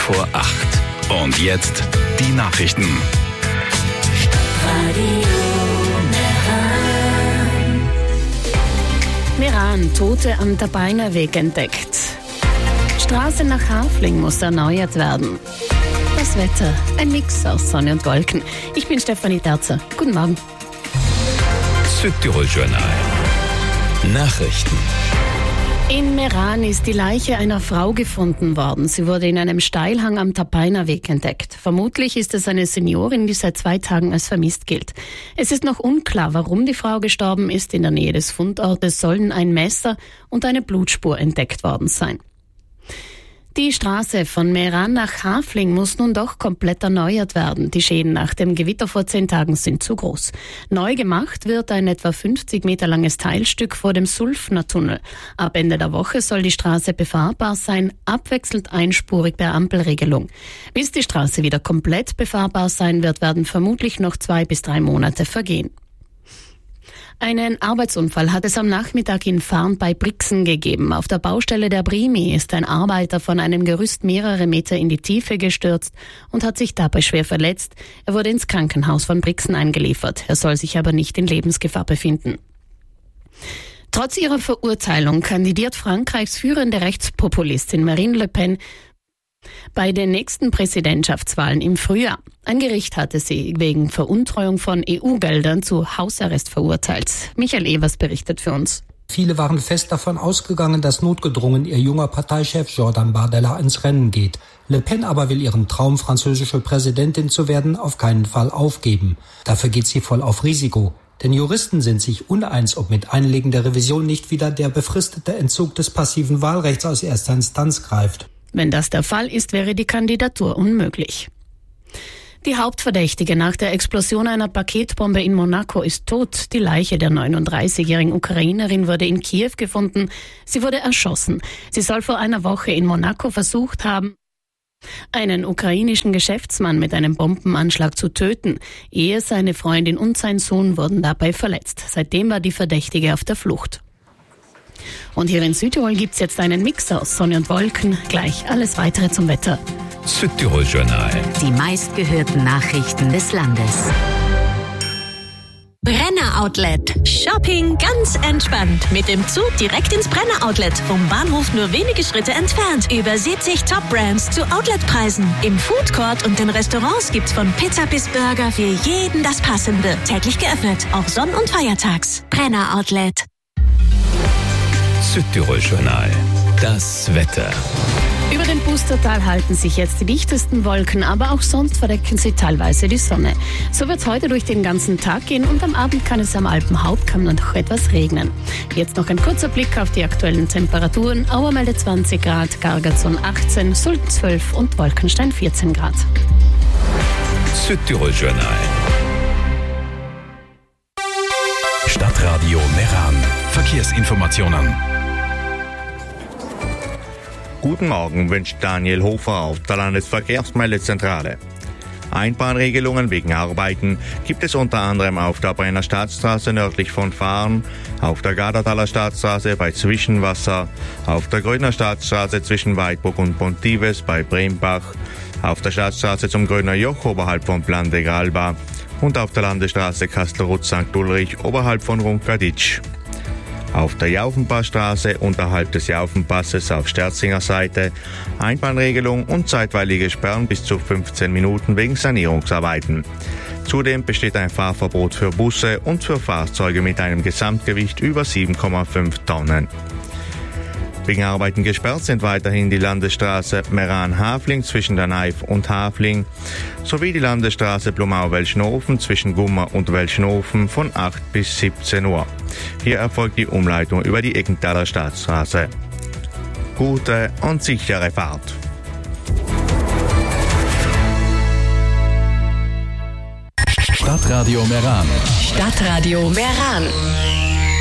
8:05. Und jetzt die Nachrichten. Meran, Tote am Tabainer Weg entdeckt. Straße nach Hafling muss erneuert werden. Das Wetter, ein Mix aus Sonne und Wolken. Ich bin Stefanie Terzer. Guten Morgen. Südtirol Journal. Nachrichten. In Meran ist die Leiche einer Frau gefunden worden. Sie wurde in einem Steilhang am Tabainer Weg entdeckt. Vermutlich ist es eine Seniorin, die seit 2 Tagen als vermisst gilt. Es ist noch unklar, warum die Frau gestorben ist. In der Nähe des Fundortes sollen ein Messer und eine Blutspur entdeckt worden sein. Die Straße von Meran nach Hafling muss nun doch komplett erneuert werden. Die Schäden nach dem Gewitter vor 10 Tagen sind zu groß. Neu gemacht wird ein etwa 50 Meter langes Teilstück vor dem Sulfner-Tunnel. Ab Ende der Woche soll die Straße befahrbar sein, abwechselnd einspurig per Ampelregelung. Bis die Straße wieder komplett befahrbar sein wird, werden vermutlich noch 2 bis 3 Monate vergehen. Einen Arbeitsunfall hat es am Nachmittag in Farn bei Brixen gegeben. Auf der Baustelle der Brimi ist ein Arbeiter von einem Gerüst mehrere Meter in die Tiefe gestürzt und hat sich dabei schwer verletzt. Er wurde ins Krankenhaus von Brixen eingeliefert. Er soll sich aber nicht in Lebensgefahr befinden. Trotz ihrer Verurteilung kandidiert Frankreichs führende Rechtspopulistin Marine Le Pen bei den nächsten Präsidentschaftswahlen im Frühjahr. Ein Gericht hatte sie wegen Veruntreuung von EU-Geldern zu Hausarrest verurteilt. Michael Evers berichtet für uns. Viele waren fest davon ausgegangen, dass notgedrungen ihr junger Parteichef Jordan Bardella ins Rennen geht. Le Pen aber will ihren Traum, französische Präsidentin zu werden, auf keinen Fall aufgeben. Dafür geht sie voll auf Risiko. Denn Juristen sind sich uneins, ob mit Einlegen der Revision nicht wieder der befristete Entzug des passiven Wahlrechts aus erster Instanz greift. Wenn das der Fall ist, wäre die Kandidatur unmöglich. Die Hauptverdächtige nach der Explosion einer Paketbombe in Monaco ist tot. Die Leiche der 39-jährigen Ukrainerin wurde in Kiew gefunden. Sie wurde erschossen. Sie soll vor einer Woche in Monaco versucht haben, einen ukrainischen Geschäftsmann mit einem Bombenanschlag zu töten. Er, seine Freundin und sein Sohn wurden dabei verletzt. Seitdem war die Verdächtige auf der Flucht. Und hier in Südtirol gibt's jetzt einen Mix aus Sonne und Wolken. Gleich alles Weitere zum Wetter. Südtirol Journal. Die meistgehörten Nachrichten des Landes. Brenner Outlet. Shopping ganz entspannt. Mit dem Zug direkt ins Brenner Outlet. Vom Bahnhof nur wenige Schritte entfernt. Über 70 Top-Brands zu Outletpreisen. Im Food Court und den Restaurants gibt's von Pizza bis Burger für jeden das Passende. Täglich geöffnet. Auch Sonn- und Feiertags. Brenner Outlet. Südtirol Journal. Das Wetter. Über dem Pustertal halten sich jetzt die dichtesten Wolken, aber auch sonst verdecken sie teilweise die Sonne. So wird es heute durch den ganzen Tag gehen und am Abend kann es am Alpenhauptkamm noch etwas regnen. Jetzt noch ein kurzer Blick auf die aktuellen Temperaturen. Auer meldet 20 Grad, Gargatzon 18, Sulten 12 und Wolkenstein 14 Grad. Südtirol Journal. Stadtradio Meran. Verkehrsinformationen. Guten Morgen, wünscht Daniel Hofer auf der Landesverkehrsmeldezentrale. Einbahnregelungen wegen Arbeiten gibt es unter anderem auf der Brenner Staatsstraße nördlich von Farn, auf der Gardertaler Staatsstraße bei Zwischenwasser, auf der Gröner Staatsstraße zwischen Weidburg und Pontives bei Brembach, auf der Staatsstraße zum Gröner Joch oberhalb von Plan de Gralba und auf der Landesstraße Kastelruth-St. Ulrich oberhalb von Runkaditsch. Auf der Jaufenpassstraße unterhalb des Jaufenpasses auf Sterzinger Seite Einbahnregelung und zeitweilige Sperren bis zu 15 Minuten wegen Sanierungsarbeiten. Zudem besteht ein Fahrverbot für Busse und für Fahrzeuge mit einem Gesamtgewicht über 7,5 Tonnen. Wegen Arbeiten gesperrt sind weiterhin die Landesstraße Meran-Hafling zwischen der Naif und Hafling sowie die Landesstraße Blumau-Welschnofen zwischen Gummer und Welschnofen von 8 bis 17 Uhr. Hier erfolgt die Umleitung über die Eckenthaler Staatsstraße. Gute und sichere Fahrt. Stadtradio Meran. Stadtradio Meran.